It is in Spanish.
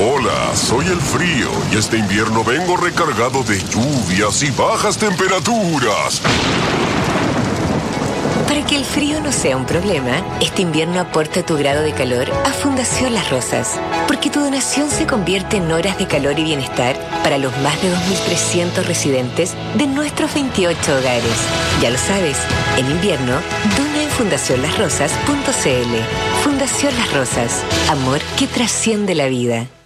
Hola, soy el frío y este invierno vengo recargado de lluvias y bajas temperaturas. Para que el frío no sea un problema, este invierno aporta tu grado de calor a Fundación Las Rosas, porque tu donación se convierte en horas de calor y bienestar para los más de 2.300 residentes de nuestros 28 hogares. Ya lo sabes, en invierno, dona en fundacionlasrosas.cl. Fundación Las Rosas, amor que trasciende la vida.